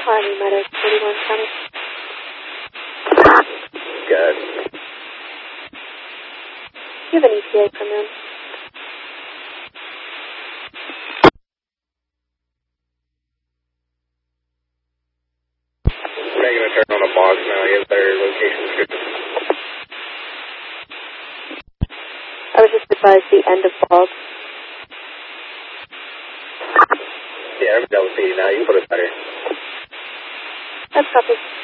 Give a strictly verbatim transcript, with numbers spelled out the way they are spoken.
Harvey Meadows, forty-one County. Good. Do you have an E T A from them? Making a turn on the box now. He has their location description. I was just advised the end of bog. Yeah, I'm double speeding now. You can put it better. That's copy.